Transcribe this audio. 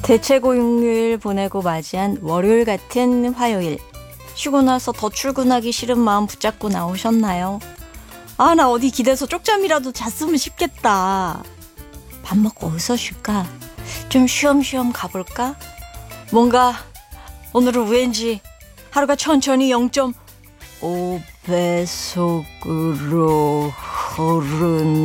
대체고용일 보내고 맞이한 월요일 같은 화요일. 쉬고 나서 더 출근하기 싫은 마음 붙잡고 나오셨나요? 아, 나 어디 기대서 쪽잠이라도 잤으면 싶겠다. 밥 먹고 어디서 쉴까? 좀 쉬엄쉬엄 가볼까? 뭔가 오늘은 왠지 하루가 천천히 0.5배속으로 흐른